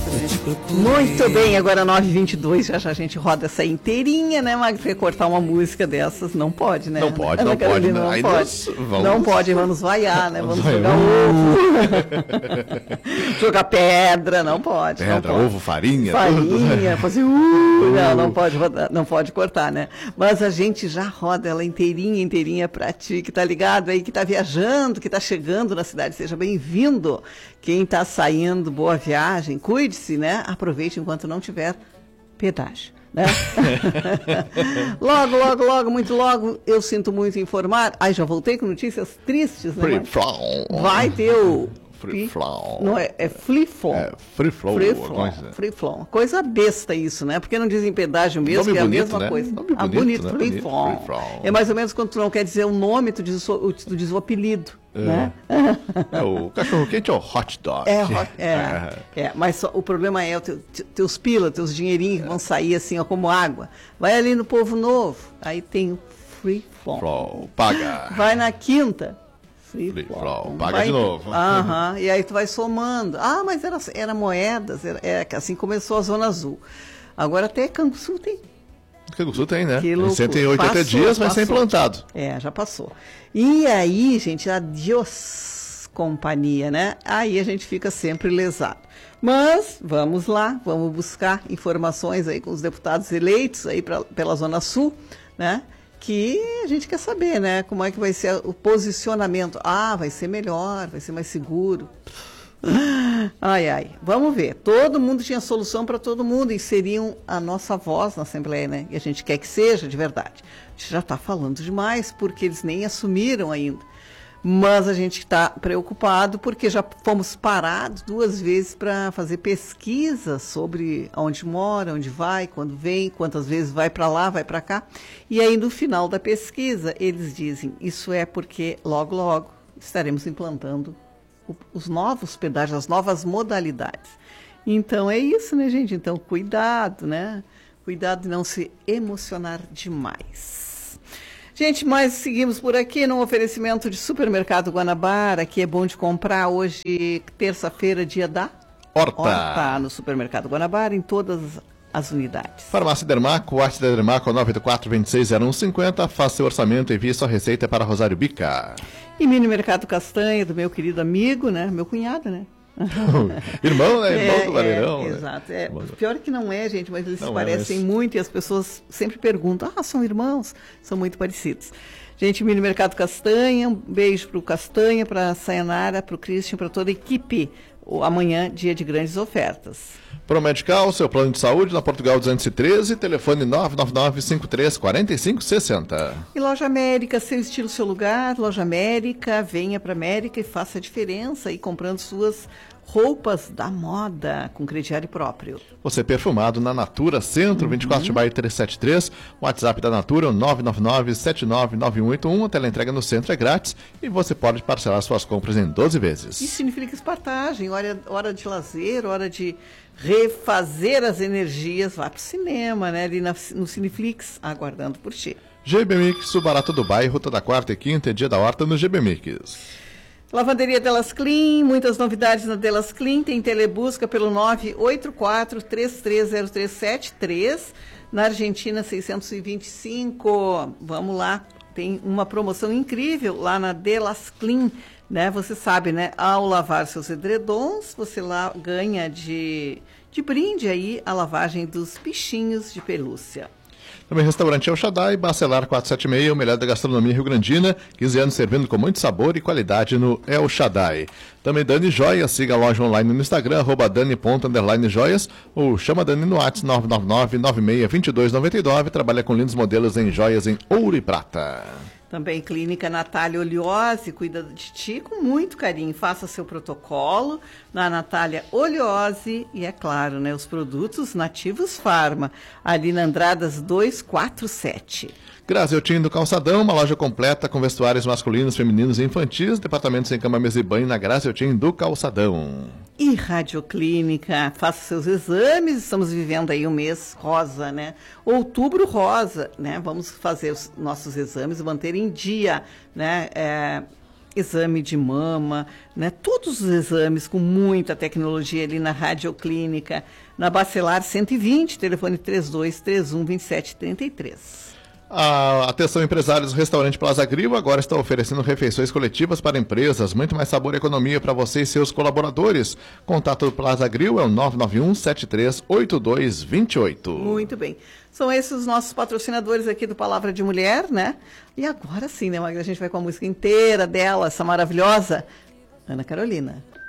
Muito bem, agora 9h22, já a gente roda essa inteirinha, né, Magro? Porque cortar uma música dessas não pode, né? Não pode, não pode. Não Aí pode. vamos... Não pode, vamos vaiar, né? Vamos jogar ovo. Jogar pedra, não pode. Pedra, não pode. ovo, farinha. Farinha, fazer não pode rodar, não pode cortar, né? Mas a gente já roda ela inteirinha pra ti, que tá ligado aí, que tá viajando, que tá chegando na cidade, seja bem-vindo. Quem tá saindo, boa viagem, cuide-se, né? Aproveite enquanto não tiver pedágio, né? Logo, muito logo, eu sinto muito informar. Ai, já voltei com notícias tristes, né? Vai ter o... Free flow. Não é free flow. É, free flow. Free flow. Coisa besta isso, né? Porque não dizem pedágio mesmo, nome que é bonito, a mesma né? coisa. Nome Bonito, né? free flow. É mais ou menos quando tu não quer dizer o nome, tu diz o apelido, né? É o cachorro quente ou hot dog? Mas só, o problema é teus pila, teus dinheirinhos vão sair assim, ó, como água. Vai ali no Povo Novo, aí tem o free flow. Paga. Vai na Quinta. Free flow. Paga de novo. E aí tu vai somando. Ah, mas era moedas, assim começou a Zona Azul. Agora até Canguçu tem. Canguçu tem, né? Que loucura. 180 dias vai ser implantado. Já passou. E aí, gente, adiós companhia, né? Aí a gente fica sempre lesado. Mas vamos lá, vamos buscar informações aí com os deputados eleitos aí pela Zona Sul, né? Que a gente quer saber, né? Como é que vai ser o posicionamento. Ah, vai ser melhor, vai ser mais seguro. Ai. Vamos ver. Todo mundo tinha solução para todo mundo. Inseriam a nossa voz na Assembleia, né? E a gente quer que seja de verdade. A gente já está falando demais, porque eles nem assumiram ainda. Mas a gente está preocupado porque já fomos parados 2 vezes para fazer pesquisa sobre onde mora, onde vai, quando vem, quantas vezes vai para lá, vai para cá. E aí, no final da pesquisa, eles dizem, isso é porque logo estaremos implantando os novos pedágios, as novas modalidades. Então, é isso, né, gente? Então, cuidado, né? Cuidado de não se emocionar demais. Gente, mas seguimos por aqui no oferecimento de Supermercado Guanabara, que é bom de comprar hoje, terça-feira, dia da Horta. No Supermercado Guanabara, em todas as unidades. Farmácia Dermaco, Arte da Dermaco, 984-260150. Faça seu orçamento e envie sua receita para Rosário Bica. E Mini Mercado Castanha, do meu querido amigo, né? Meu cunhado, né? Irmão, né? Irmão do Valerão. Exato. Pior que não é, gente, mas eles se parecem muito e as pessoas sempre perguntam, são irmãos? São muito parecidos. Gente, Mini Mercado Castanha, um beijo para o Castanha, para a Sayanara, para o Christian, para toda a equipe. Amanhã, dia de grandes ofertas. Promedical, seu plano de saúde, na Portugal 213, telefone 999-53-4560. E Loja América, seu estilo, seu lugar. Loja América, venha para América e faça a diferença aí comprando suas roupas da moda com crediário próprio. Você perfumado na Natura Centro, 24 de maio 373. O WhatsApp da Natura é o 999-799181. A teleentrega no centro é grátis e você pode parcelar suas compras em 12 vezes. E Cineflix Partagem, hora de lazer, hora de refazer as energias. Vá para o cinema, né? Ali no Cineflix, aguardando por ti. GB Mix, o barato do bairro, toda quarta e quinta é dia da horta no GB Mix. Lavanderia Delas Clean, muitas novidades na Delas Clean, tem telebusca pelo 984-330373, na Argentina 625, vamos lá, tem uma promoção incrível lá na Delas Clean, né, você sabe, né, ao lavar seus edredons, você lá ganha de brinde aí a lavagem dos bichinhos de pelúcia. Também restaurante El Shaddai, Bacelar 476, o melhor da gastronomia rio-grandina, 15 anos servindo com muito sabor e qualidade no El Shaddai. Também Dani Joias, siga a loja online no Instagram, @dani._joias, ou chama a Dani no WhatsApp 999-962299, trabalha com lindos modelos em joias em ouro e prata. Também Clínica Natália Oleose, cuida de ti com muito carinho. Faça seu protocolo na Natália Oleose e, é claro, né, os produtos Nativos Farma, ali na Andradas 247. Graziotin do Calçadão, uma loja completa com vestuários masculinos, femininos e infantis, departamentos em cama, mesa e banho na Graziotin do Calçadão. E Radioclínica, faça seus exames, estamos vivendo aí um mês rosa, né? Outubro rosa, né? Vamos fazer os nossos exames, manter em dia, né? exame de mama, né? Todos os exames com muita tecnologia ali na Radioclínica, na Bacelar 120, telefone 3231-2733. Atenção empresários, o restaurante Plaza Grill agora está oferecendo refeições coletivas para empresas, muito mais sabor e economia para você e seus colaboradores. Contato do Plaza Grill é o 991-738228. Muito bem. São esses os nossos patrocinadores aqui do Palavra de Mulher, né? E agora sim, né, Magda? A gente vai com a música inteira dela, essa maravilhosa Ana Carolina.